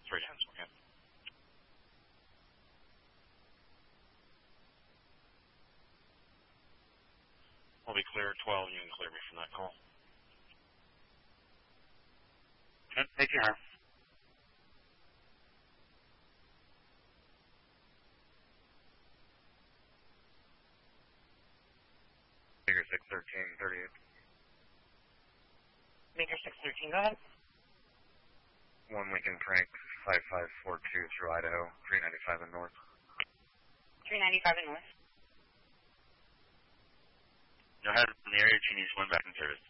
3 hands, okay. I'll be clear at 12, you can clear me from that call. Okay, take care. Figure 613, 38. Figure 613, go ahead. 1 Lincoln Frank, 5542 through Idaho, 395 and north. 395 and north. Go ahead, in the area, Chinese 1 back in service.